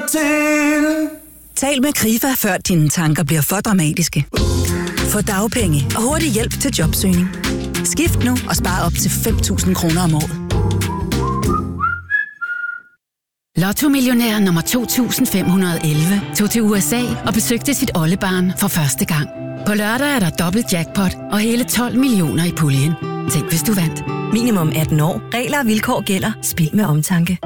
til. Tal med Krifa, før dine tanker bliver for dramatiske. Få dagpenge og hurtig hjælp til jobsøgning. Skift nu og spar op til 5.000 kroner om året. Lotto-millionær nummer 2511 tog til USA og besøgte sit oldebarn for første gang. På lørdag er der dobbelt jackpot og hele 12 millioner i puljen. Tænk, hvis du vandt. Minimum 18 år. Regler og vilkår gælder. Spil med omtanke.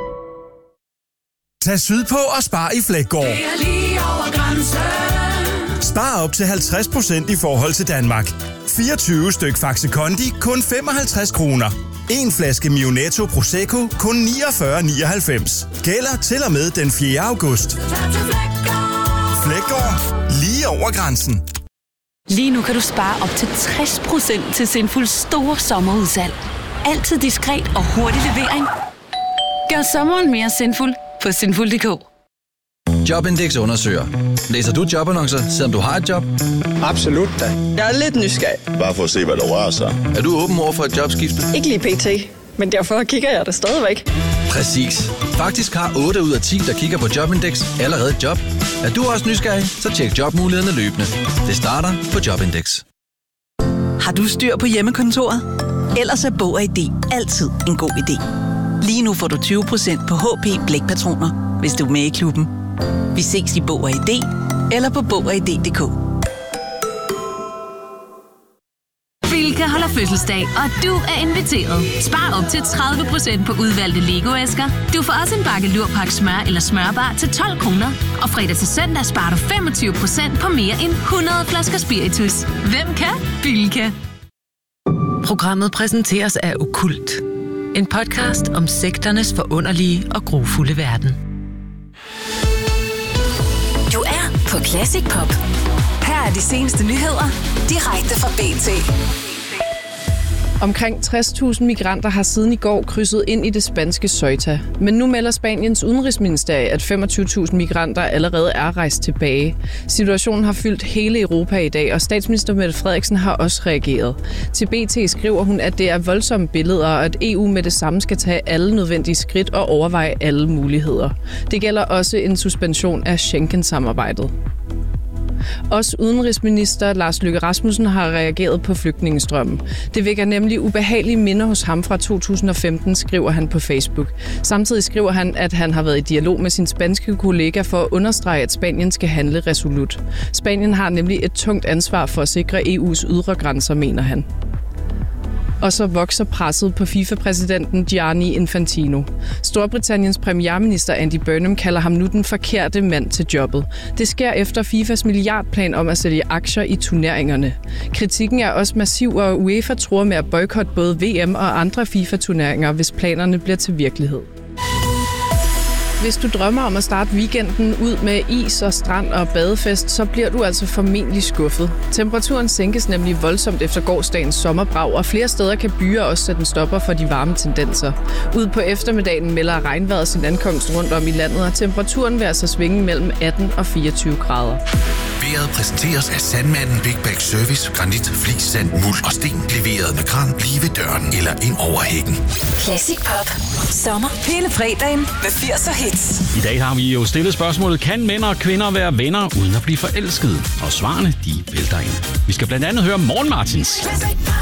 Tag sydpå og spar i Fleggaard. Det er lige over grænsen. Spar op til 50% i forhold til Danmark. 24 styk Faxe Kondi, kun 55 kroner. En flaske Mio-Netto Prosecco, kun 49,99. Gælder til og med den 4. august. Fleggaard. Lige over grænsen. Lige nu kan du spare op til 60% til Sinfuls store sommerudsalg. Altid diskret og hurtig levering. Gør sommeren mere sinful på sinful.dk. Jobindex undersøger. Læser du jobannoncer, selvom du har et job? Absolut da. Jeg er lidt nysgerrig. Bare for at se, hvad der rører sig. Er du åben over for et jobskifte? Ikke lige pt, men derfor kigger jeg det stadigvæk. Præcis. Faktisk har 8 ud af 10, der kigger på Jobindex, allerede et job. Er du også nysgerrig, så tjek jobmulighederne løbende. Det starter på Jobindex. Har du styr på hjemmekontoret? Ellers er Bog og ID altid en god idé. Lige nu får du 20% på HP blækpatroner, hvis du er med i klubben. Vi ses i Bog og ID eller på bogogid.dk. Bilka holder fødselsdag, og du er inviteret. Spar op til 30% på udvalgte Lego-æsker. Du får også en bakke Lurpak smør eller smørbar til 12 kroner. Og fredag til søndag sparer du 25% på mere end 100 flasker spiritus. Hvem kan? Bilka. Programmet præsenteres af Okkult. En podcast om sekternes forunderlige og grufulde verden. Du er på Classic Pop. Her er de seneste nyheder direkte fra BT. Omkring 60.000 migranter har siden i går krydset ind i det spanske Ceuta. Men nu melder Spaniens udenrigsministerie, at 25.000 migranter allerede er rejst tilbage. Situationen har fyldt hele Europa i dag, og statsminister Mette Frederiksen har også reageret. Til BT skriver hun, at det er voldsomme billeder, og at EU med det samme skal tage alle nødvendige skridt og overveje alle muligheder. Det gælder også en suspension af Schengen-samarbejdet. Også udenrigsminister Lars Løkke Rasmussen har reageret på flygtningestrømmen. Det vækker nemlig ubehagelige minder hos ham fra 2015, skriver han på Facebook. Samtidig skriver han, at han har været i dialog med sin spanske kollega for at understrege, at Spanien skal handle resolut. Spanien har nemlig et tungt ansvar for at sikre EU's ydre grænser, mener han. Og så vokser presset på FIFA-præsidenten Gianni Infantino. Storbritanniens premierminister Andy Burnham kalder ham nu den forkerte mand til jobbet. Det sker efter FIFAs milliardplan om at sælge aktier i turneringerne. Kritikken er også massiv, og UEFA tror med at boykotte både VM og andre FIFA-turneringer, hvis planerne bliver til virkelighed. Hvis du drømmer om at starte weekenden ud med is og strand og badefest, så bliver du altså formentlig skuffet. Temperaturen sænkes nemlig voldsomt efter gårsdagens sommerbrag, og flere steder kan byer også sætte en stopper for de varme tendenser. Ud på eftermiddagen melder regnvejret sin ankomst rundt om i landet, og temperaturen vil altså svinge mellem 18 og 24 grader. Vejret præsenteres af Sandmanden Big Bag Service, granit, flis, sand, muld og sten. Leveret med kran lige ved døren eller ind over hækken. Classic Pop. Sommer hele fredagen med 80'er hits. I dag har vi jo stillet spørgsmålet, kan mænd og kvinder være venner uden at blive forelskede? Og svarene, de vælter ind. Vi skal blandt andet høre Morgen Martins. Classic Pop.